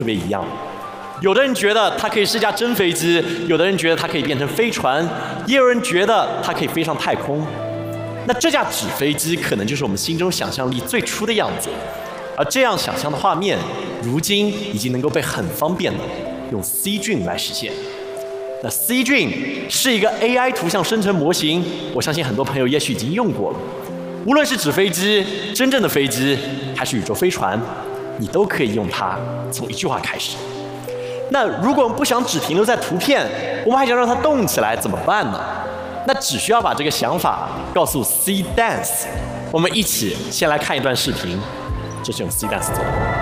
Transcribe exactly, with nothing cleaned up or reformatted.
特别一样。有的人觉得它可以是架真飞机，有的人觉得它可以变成飞船，也有人觉得它可以飞上太空。那这架纸飞机可能就是我们心中想象力最初的样子，而这样想象的画面，如今已经能够被很方便的用 C 菌来实现。那 C 菌是一个 A I 图像生成模型，我相信很多朋友也许已经用过了。无论是纸飞机、真正的飞机，还是宇宙飞船，你都可以用它从一句话开始。那如果我们不想只停留在图片，我们还想让它动起来，怎么办呢？那只需要把这个想法告诉 C Dance。我们一起先来看一段视频，这是用 C Dance 做的。